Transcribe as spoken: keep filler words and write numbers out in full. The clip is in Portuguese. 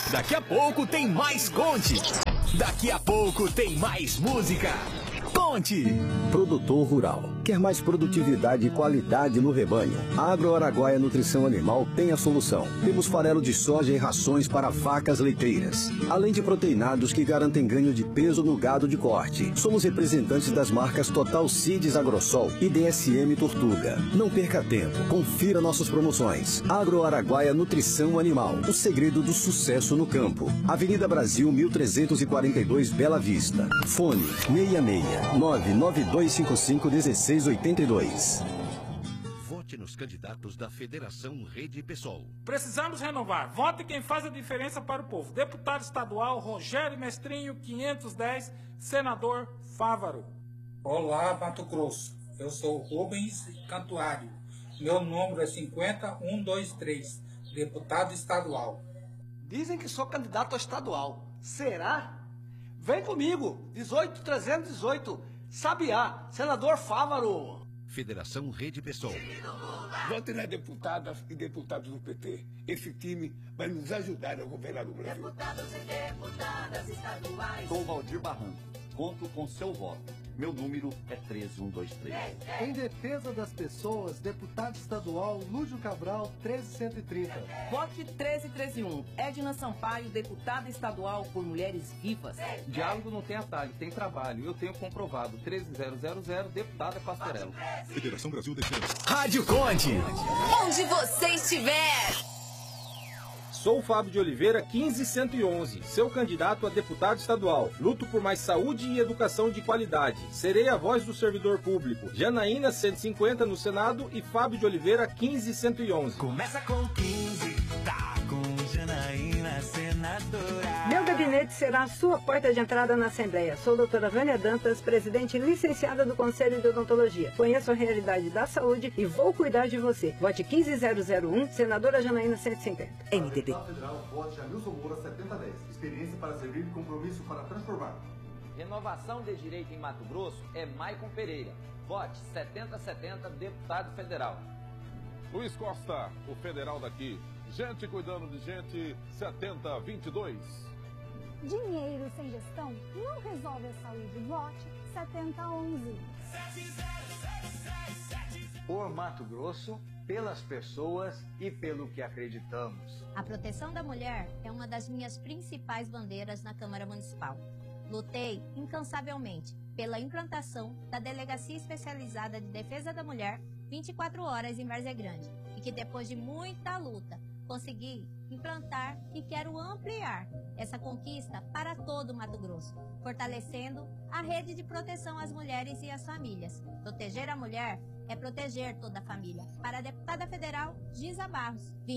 Daqui a pouco tem mais Conte. Daqui a pouco tem mais música. Conte. Produtor rural. Quer mais produtividade e qualidade no rebanho? A Agro Araguaia Nutrição Animal tem a solução. Temos farelo de soja e rações para vacas leiteiras, além de proteinados que garantem ganho de peso no gado de corte. Somos representantes das marcas Total Seeds Agrosol e D S M Tortuga. Não perca tempo, confira nossas promoções. Agro Araguaia Nutrição Animal, o segredo do sucesso no campo. Avenida Brasil mil trezentos e quarenta e dois, Bela Vista. Fone seis seis nove nove dois cinco cinco um seis oito dois. Vote nos candidatos da Federação Rede Pessoal. Precisamos renovar. Vote quem faz a diferença para o povo. Deputado estadual Rogério Mestrinho, quinhentos e dez, senador Fávaro. Olá, Mato Grosso. Eu sou Rubens Cantuário. Meu número é cinquenta um dois três, deputado estadual. Dizem que sou candidato a estadual. Será? Vem comigo, dezoito trezentos e dezoito, Sabiá, senador Fávaro. Federação Rede Pessoal. Vote nas deputadas e deputados do P T. Esse time vai nos ajudar a governar o Brasil. Deputados e deputadas estaduais. Sou Valdir Barranco. Conto com seu voto. Meu número é treze um dois três. Em defesa das pessoas, deputado estadual Lúcio Cabral, treze cento e trinta. Vote treze treze um. Edna Sampaio, deputada estadual por Mulheres Vivas. Diálogo não tem atalho, tem trabalho. Eu tenho comprovado. treze mil, deputada Pastorello. Federação Brasil Defesa. Rádio Conte. Onde você estiver. Sou Fábio de Oliveira, quinze cento e onze, seu candidato a deputado estadual. Luto por mais saúde e educação de qualidade. Serei a voz do servidor público. Janaína, cento e cinquenta no Senado e Fábio de Oliveira, quinze cento e onze. Começa com quinze, tá com Janaína, senadora. Meu gabinete será a sua porta de entrada na Assembleia. Sou a doutora Vânia Dantas, presidente licenciada do Conselho de Odontologia. Conheço a realidade da saúde e vou cuidar de você. Vote quinze zero zero um, senadora Janaína, cento e cinquenta. M D B. Federal, vote Anilson Moura, setenta dez. Experiência para servir e compromisso para transformar. Renovação de direito em Mato Grosso é Maicon Pereira. Vote setenta setenta, deputado federal. Luiz Costa, o federal daqui. Gente cuidando de gente, setenta vinte e dois. Dinheiro sem gestão não resolve a saúde. Vote setenta onze. Por Mato Grosso, pelas pessoas e pelo que acreditamos. A proteção da mulher é uma das minhas principais bandeiras na Câmara Municipal. Lutei incansavelmente pela implantação da Delegacia Especializada de Defesa da Mulher vinte e quatro horas em Várzea Grande e que depois de muita luta consegui implantar e quero ampliar essa conquista para todo o Mato Grosso, fortalecendo a rede de proteção às mulheres e às famílias. Proteger a mulher é proteger toda a família. Para a deputada federal, Giza Barros.